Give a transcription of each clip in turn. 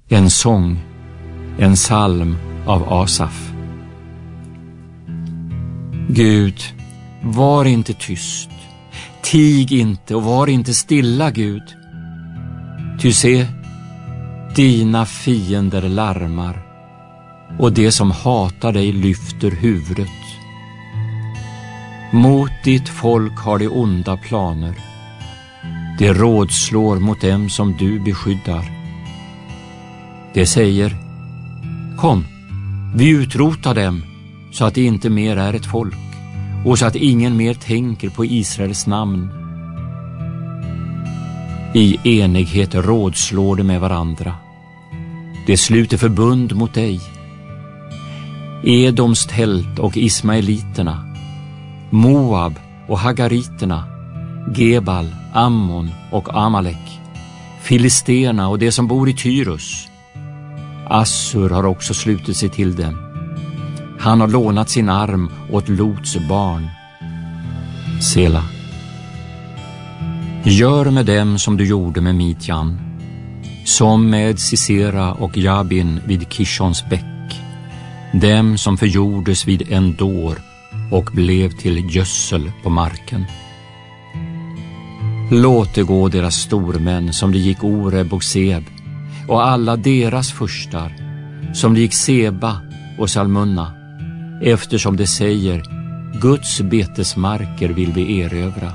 En sång, en psalm av Asaf. Gud, var inte tyst, tig inte och var inte stilla, Gud. Ty se, dina fiender larmar och det som hatar dig lyfter huvudet. Mot ditt folk har de onda planer. Det rådslår mot dem som du beskyddar. Det säger, kom, vi utrotar dem så att det inte mer är ett folk och så att ingen mer tänker på Israels namn. I enighet rådslår de med varandra. Det sluter förbund mot dig. Edoms tält och ismaeliterna, Moab och hagariterna, Gebal, Ammon och Amalek, filisterna och det som bor i Tyrus. Assur har också slutit sig till dem. Han har lånat sin arm åt Lots barn. Sela. Gör med dem som du gjorde med Midjan, som med Sisera och Jabin vid Kishons bäck, dem som förgjordes vid Endor och blev till gödsel på marken. Låt det gå deras stormän som det gick Oreb och Seb, och alla deras furstar som det gick Seba och Salmunna, eftersom det säger, Guds betesmarker vill vi erövra.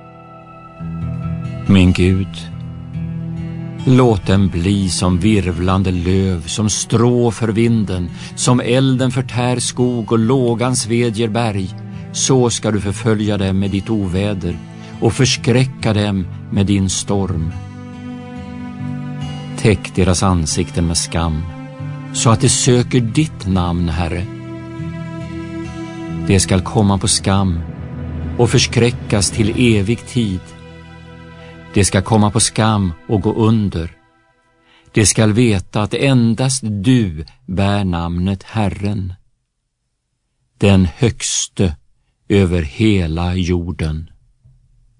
Min Gud, låt den bli som virvlande löv, som strå för vinden, som elden förtär skog och lågan svedjer berg. Så ska du förfölja dem med ditt oväder och förskräcka dem med din storm. Täck deras ansikten med skam, så att de söker ditt namn, Herre. Det skall komma på skam och förskräckas till evig tid. Det ska komma på skam och gå under. Det skall veta att endast du bär namnet Herren, den högste över hela jorden.